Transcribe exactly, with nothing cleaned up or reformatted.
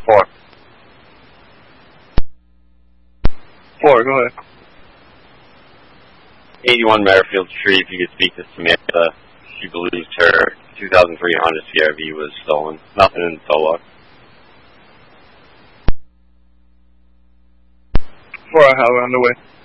Four. Four, go ahead. eighty-one Merrifield Street, if you could speak to Samantha. She believes her two thousand three Honda C R V was stolen. Nothing in the tow log. Four, highway on the way.